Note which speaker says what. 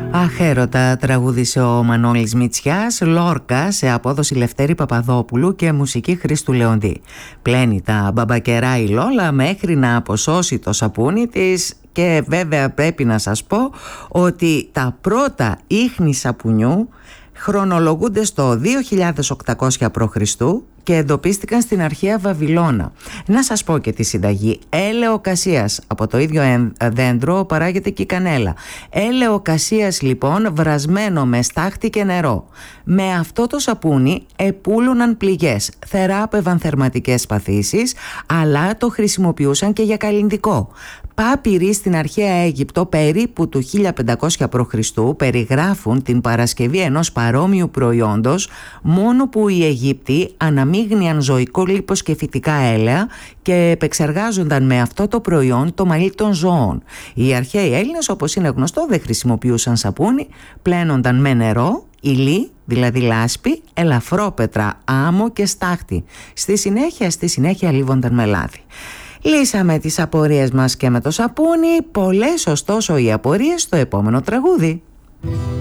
Speaker 1: Αχέρωτα τραγούδισε ο Μανώλης Μητσιάς, Λόρκα σε απόδοση Λευτέρη Παπαδόπουλου και μουσική Χρήστου Λεοντή. Πλένει τα μπαμπακερά η Λόλα μέχρι να αποσώσει το σαπούνι της και βέβαια πρέπει να σας πω ότι τα πρώτα ίχνη σαπουνιού χρονολογούνται στο 2800 π.Χ. και εντοπίστηκαν στην αρχαία Βαβυλώνα. Να σας πω και τη συνταγή. Έλαιο κασίας. Από το ίδιο δέντρο παράγεται και η κανέλα. Έλαιο κασίας λοιπόν βρασμένο με στάχτη και νερό. Με αυτό το σαπούνι επούλωναν πληγές, θεράπευαν θερματικές παθήσεις, αλλά το χρησιμοποιούσαν και για καλλυντικό. Πάπυροι στην αρχαία Αίγυπτο περίπου του 1500 π.Χ. περιγράφουν την παρασκευή ενός παρόμοιου προϊόντος, μόνο που οι Αιγύπτιοι αναμείγνυαν ζωικό λίπος και φυτικά έλαια και επεξεργάζονταν με αυτό το προϊόν το μαλλί των ζώων. Οι αρχαίοι Έλληνες, όπως είναι γνωστό, δεν χρησιμοποιούσαν σαπούνι, πλένονταν με νερό, υλί, δηλαδή λάσπη, ελαφρόπετρα, άμμο και στάχτη. Στη συνέχεια λίβονταν με λάδι. Λύσαμε τις απορίες μας και με το σαπούνι, πολλές ωστόσο οι απορίες στο επόμενο τραγούδι.